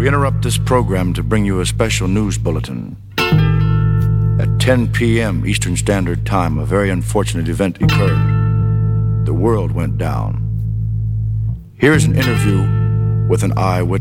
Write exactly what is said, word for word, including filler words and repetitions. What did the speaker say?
We interrupt this program to bring you a special news bulletin. At ten p.m. Eastern Standard Time, a very unfortunate event occurred. The world went down. Here's an interview with an eyewitness.